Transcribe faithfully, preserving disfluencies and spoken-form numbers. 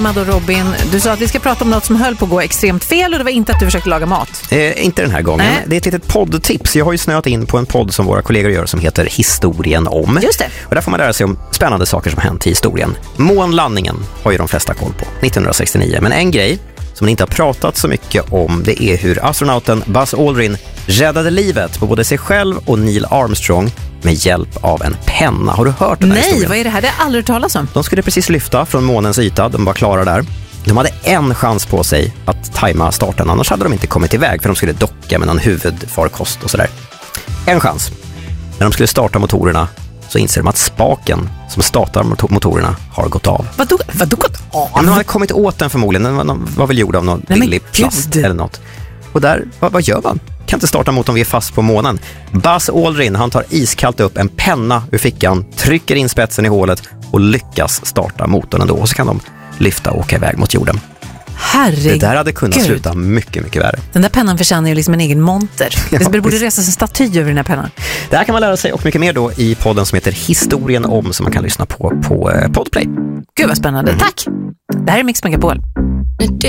Maddo Robin, du sa att vi ska prata om något som höll på att gå extremt fel och det var inte att du försökte laga mat. Eh, inte den här gången. Nej. Det är ett litet poddtips. Jag har ju snöat in på en podd som våra kollegor gör som heter Historien om. Just det. Och där får man lära sig om spännande saker som hänt i historien. Månlandningen har ju de flesta koll på, nittonhundrasextionio. Men en grej som man inte har pratat så mycket om, det är hur astronauten Buzz Aldrin räddade livet på både sig själv och Neil Armstrong med hjälp av en penna. Har du hört den här Nej, historien? vad är det här? Det har aldrig talas om. De skulle precis lyfta från månens yta, de var klara där. De hade en chans på sig att tajma starten, annars hade de inte kommit iväg för de skulle docka med någon huvudfarkost och sådär. En chans. När de skulle starta motorerna så inser de att spaken som startar motorerna har gått av. Vadå, vadå gått av? Ja, de hade kommit åt den förmodligen, den var, var väl gjord av någon Nej, billig plast eller något. Och där, vad, vad gör man? Kan inte starta motorn, vi är fast på månen. Buzz Aldrin, han tar iskallt upp en penna ur fickan, trycker in spetsen i hålet och lyckas starta motorn ändå. Och så kan de lyfta och åka iväg mot jorden. Herregud. Det där hade kunnat sluta mycket, mycket värre. Den där pennan förtjänar ju liksom en egen monter. Ja, det borde resas en staty över den här pennan. Det här kan man lära sig och mycket mer då i podden som heter Historien om, som man kan lyssna på på eh, Podplay. Gud vad spännande, mm. Tack! Det här är Mix Megapol.